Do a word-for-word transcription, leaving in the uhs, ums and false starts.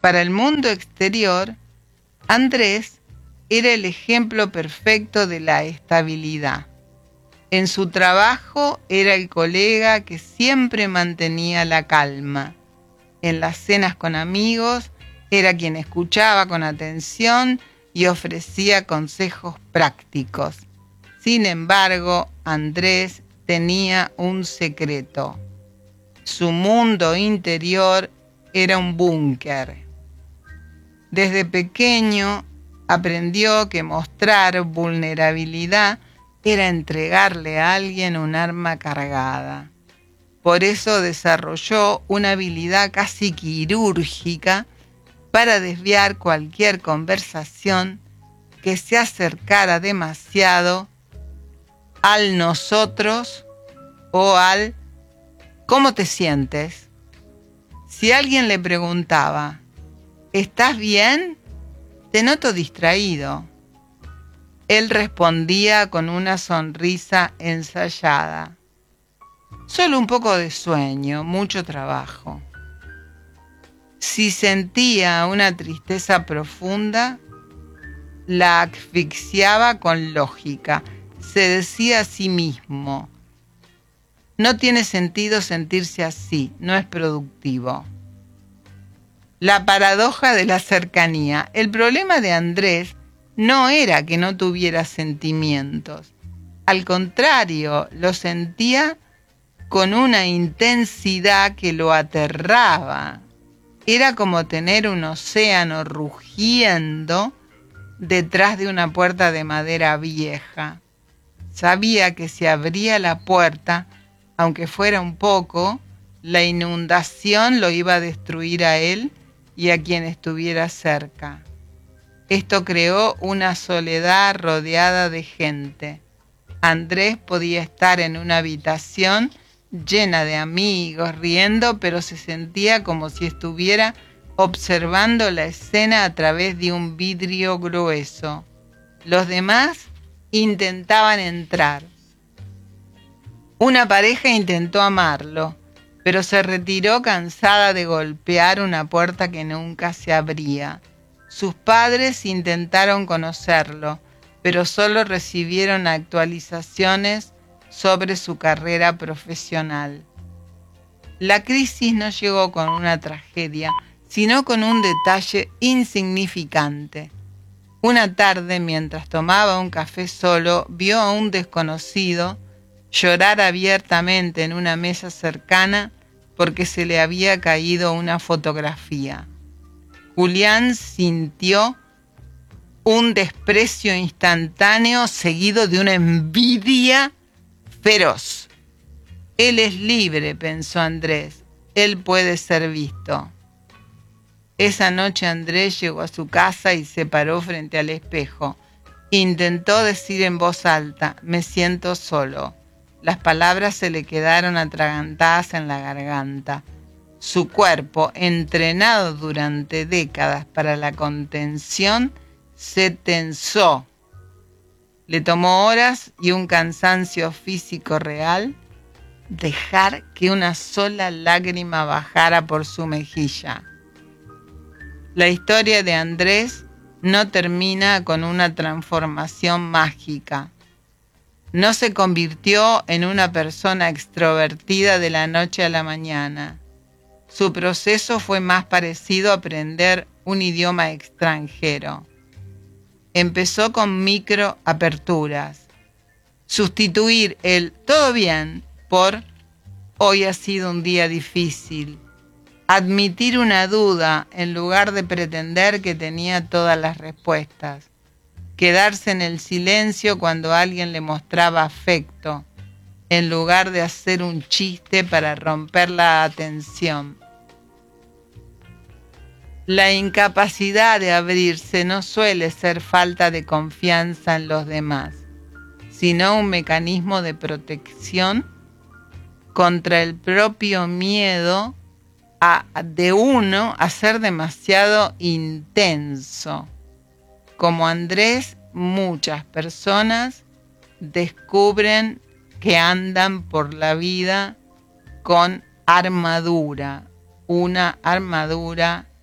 Para el mundo exterior, Andrés era el ejemplo perfecto de la estabilidad. En su trabajo era el colega que siempre mantenía la calma. En las cenas con amigos era quien escuchaba con atención y ofrecía consejos prácticos. Sin embargo, Andrés tenía un secreto. Su mundo interior era un búnker. Desde pequeño aprendió que mostrar vulnerabilidad era entregarle a alguien un arma cargada. Por eso desarrolló una habilidad casi quirúrgica para desviar cualquier conversación que se acercara demasiado al nosotros o al ¿cómo te sientes? Si alguien le preguntaba, ¿estás bien? Te noto distraído. Él respondía con una sonrisa ensayada. Solo un poco de sueño, mucho trabajo. Si sentía una tristeza profunda, la asfixiaba con lógica. Se decía a sí mismo, no tiene sentido sentirse así, no es productivo. La paradoja de la cercanía. El problema de Andrés no era que no tuviera sentimientos. Al contrario, lo sentía con una intensidad que lo aterraba. Era como tener un océano rugiendo detrás de una puerta de madera vieja. Sabía que si abría la puerta, aunque fuera un poco, la inundación lo iba a destruir a él y a quien estuviera cerca. Esto creó una soledad rodeada de gente. Andrés podía estar en una habitación llena de amigos, riendo, pero se sentía como si estuviera observando la escena a través de un vidrio grueso. Los demás intentaban entrar. Una pareja intentó amarlo, pero se retiró cansada de golpear una puerta que nunca se abría. Sus padres intentaron conocerlo, pero solo recibieron actualizaciones sobre su carrera profesional. La crisis no llegó con una tragedia, sino con un detalle insignificante. Una tarde, mientras tomaba un café solo, vio a un desconocido llorar abiertamente en una mesa cercana porque se le había caído una fotografía. Julián sintió un desprecio instantáneo seguido de una envidia feroz. Él es libre, pensó Andrés. Él puede ser visto. Esa noche Andrés llegó a su casa y se paró frente al espejo. Intentó decir en voz alta, me siento solo. Las palabras se le quedaron atragantadas en la garganta. Su cuerpo, entrenado durante décadas para la contención, se tensó. Le tomó horas y un cansancio físico real dejar que una sola lágrima bajara por su mejilla. La historia de Andrés no termina con una transformación mágica. No se convirtió en una persona extrovertida de la noche a la mañana. Su proceso fue más parecido a aprender un idioma extranjero. Empezó con microaperturas. Sustituir el todo bien por hoy ha sido un día difícil. Admitir una duda en lugar de pretender que tenía todas las respuestas. Quedarse en el silencio cuando alguien le mostraba afecto, en lugar de hacer un chiste para romper la atención. La incapacidad de abrirse no suele ser falta de confianza en los demás, sino un mecanismo de protección contra el propio miedo a, de uno a ser demasiado intenso. Como Andrés, muchas personas descubren que andan por la vida con armadura, una armadura